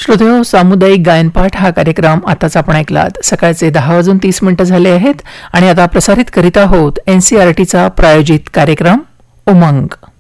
श्रोतेहो, सामुदायिक गायनपाठ हा कार्यक्रम आताच आपण ऐकलात. सकाळचे 10:30 झाले आहेत आणि आता प्रसारित करीत आहोत NCERTचा प्रायोजित कार्यक्रम उमंग.